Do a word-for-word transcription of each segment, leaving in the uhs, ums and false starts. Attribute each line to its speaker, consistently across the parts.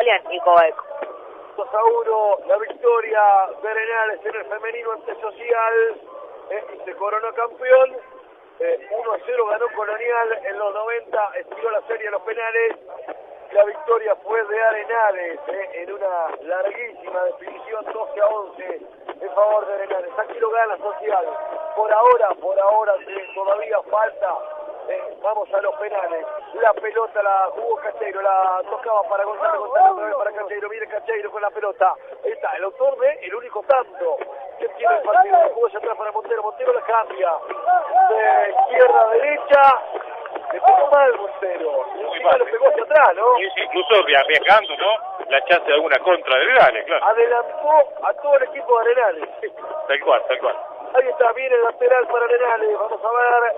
Speaker 1: Italian y Coeco.
Speaker 2: dos a uno, la victoria de Arenales en el femenino ante Social, eh, y se coronó campeón. eh, uno a cero ganó Colonial en los noventa, estiró la serie a los penales. La victoria fue de Arenales eh, en una larguísima definición, doce a once en favor de Arenales. Aquí lo gana Social. Por ahora, por ahora eh, todavía falta. Eh, vamos a los penales. La pelota la jugó Cacheiro, la tocaba para Gonzalo, Gonzalo otra vez para Cacheiro. Viene Cacheiro con la pelota. Ahí está, el autor de el único tanto que tiene el partido. La jugó hacia atrás para Montero. Montero la cambia de izquierda a derecha. Le pegó mal Montero.
Speaker 3: Muy
Speaker 2: mal. Lo pegó hacia atrás, ¿no?
Speaker 3: Sí, sí, incluso arriesgando, ¿no? La chance de alguna contra de Arenales, claro.
Speaker 2: Adelantó a todo el equipo de Arenales.
Speaker 3: Tal cual, tal cual.
Speaker 2: Ahí está, viene el lateral para Arenales. Vamos a ver.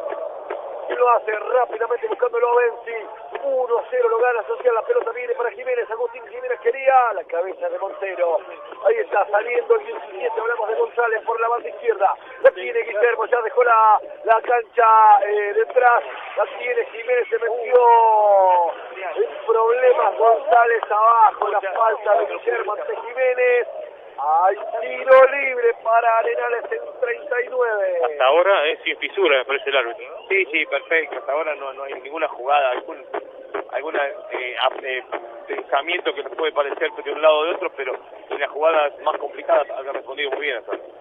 Speaker 2: Y lo hace rápidamente buscándolo a Benzi. uno a cero lo gana Social. La pelota viene para Jiménez. Agustín Jiménez quería la cabeza de Montero. Ahí está saliendo el diecisiete. Hablamos de González por la banda izquierda. La tiene Guillermo. Ya dejó la, la cancha eh, detrás. La tiene Jiménez. Se metió en problemas González abajo. La falta de Guillermo ante Jiménez. Hay tiro libre para Arenales en treinta y nueve.
Speaker 3: Hasta ahora es sin fisura, me parece el árbitro, ¿no? Sí, sí, perfecto. Hasta ahora no, no hay ninguna jugada, algún alguna eh, eh, pensamiento que nos puede parecer de un lado o de otro, pero en las jugadas más complicadas ha respondido muy bien hasta ahora.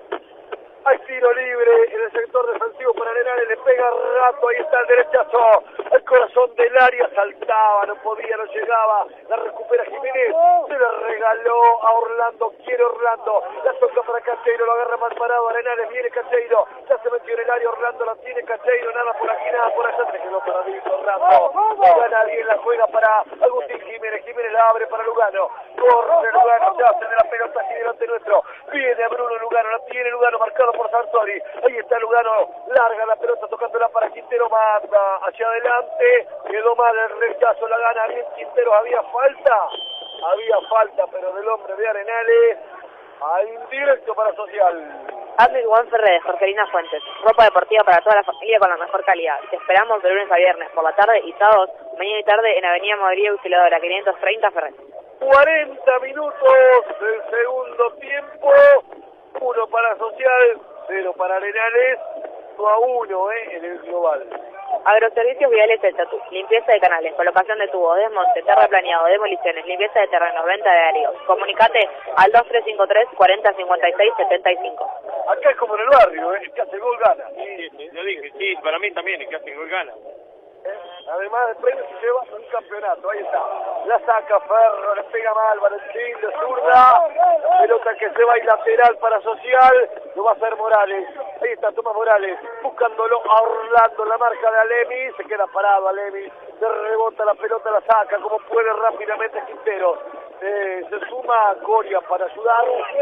Speaker 2: Hay tiro libre en el sector defensivo para Arenales, le pega rato, ahí está el derechazo, el corazón del área, saltaba, no podía, no llegaba, la recupera Jiménez, se la regaló a Orlando, quiere Orlando, la toca para Cacheiro, lo agarra mal parado Arenales, viene Cacheiro, ya se metió en el área, Orlando la tiene Cacheiro, nada por aquí, nada por allá, se quedó perdido Orlando, no gana bien, la juega para Agustín Jiménez, Jiménez la abre para Lugano, corre Lugano, se hace de la pelota aquí delante nuestro, viene a Bruno Lugano, la tiene Lugano, marcado por Sartori, ahí está Lugano, larga la pelota tocándola para Quintero, manda hacia adelante, quedó mal el rechazo, la gana bien Quintero, había falta, había falta, pero del hombre de Arenales, a indirecto para Social.
Speaker 1: Admin Juan Ferre de Jorgelina Fuentes, ropa deportiva para toda la familia con la mejor calidad. Te esperamos de lunes a viernes, por la tarde y sábados, mañana y tarde en Avenida Madrid Auxiliadora, quinientos treinta Ferrer.
Speaker 2: cuarenta minutos del segundo tiempo, uno para Social, cero para Arenales, uno a uno eh, en el global.
Speaker 1: Agroservicios Viales El Tatú, limpieza de canales, colocación de tubos, desmonte, terraplaneado, demoliciones, limpieza de terrenos, venta de aéreos. Comunicate al dos tres cinco tres, cuarenta cincuenta y seis, setenta y cinco.
Speaker 2: Acá es como en el barrio, eh, el que hace gol gana.
Speaker 3: Sí, sí, yo dije, sí, para mí también, el que hace gol gana.
Speaker 2: Además del premio se lleva un campeonato, ahí está, la saca Ferro, le pega mal Valentín, de zurda, pelota que se va y lateral para Social, lo va a hacer Morales, ahí está Tomás Morales, buscándolo a Orlando, la marca de Alemi, se queda parado Alemi, se rebota la pelota, la saca como puede rápidamente Quintero, eh, se suma Coria para ayudar,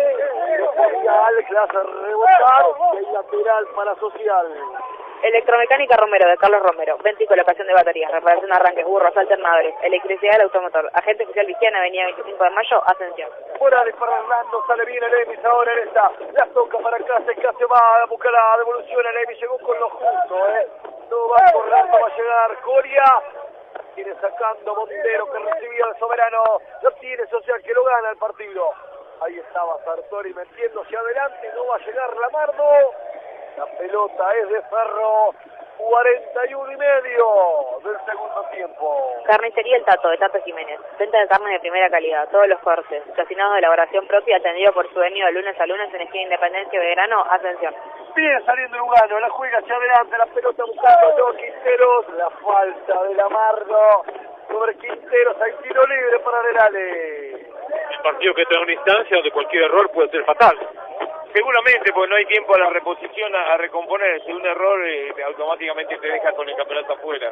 Speaker 2: lo podía Alex, le hace rebotar, y hay lateral para Social.
Speaker 1: Electromecánica Romero, de Carlos Romero, venta y colocación de baterías, reparación de arranques, burros, alternadores, electricidad del automotor, agente oficial Vigiana, avenida veinticinco de mayo, Ascensión.
Speaker 2: Morales para Orlando, sale bien Alemis ahora en esta, la toca para Cáceres, Cáceres va a buscar la devolución, Alemis llegó con lo justo, eh, no va corriendo, va a llegar Coria, tiene sacando Montero que recibía el Soberano, lo tiene Social que lo gana el partido, ahí estaba Sartori metiéndose adelante, no va a llegar Lamardo. La pelota es de Ferro, cuarenta y uno y medio del segundo tiempo.
Speaker 1: Carnicería El Tato, de Tato Jiménez. Venta de carne de primera calidad, todos los cortes. Cocinados de elaboración propia, atendido por su dueño de lunes a lunes en esquina Independencia Belgrano, Ascensión.
Speaker 2: Viene saliendo Lugano, la juega hacia adelante, la pelota buscando a Quinteros. La falta de Lamardo sobre Quinteros, hay tiro libre para Arenales.
Speaker 3: El partido que está en una instancia donde cualquier error puede ser fatal. Seguramente, porque no hay tiempo a la reposición, a, a recomponerse. Un error eh, automáticamente te deja con el campeonato afuera.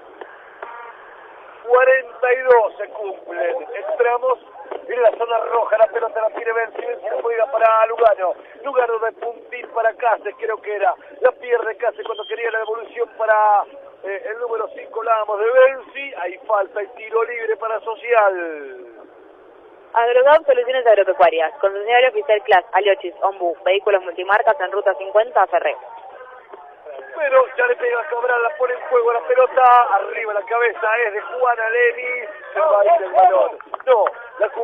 Speaker 2: cuarenta y dos se cumplen. Entramos en la zona roja. La pelota la tiene Benzi. Benzi la juega para Lugano. Lugano de puntín para Cáceres, creo que era. La pierde Cáceres cuando quería la devolución para eh, el número cinco. Hablábamos de Benzi. Hay falta y tiro libre para Social.
Speaker 1: Agrodom Soluciones Agropecuarias, concesionario oficial Class, Aliochis, Ombu, vehículos multimarcas en ruta cincuenta a Ferré.
Speaker 2: Pero ya le pega a Cabral, la pone en juego la pelota, arriba la cabeza es de Juan Aleni, se va a ir el balón. No, la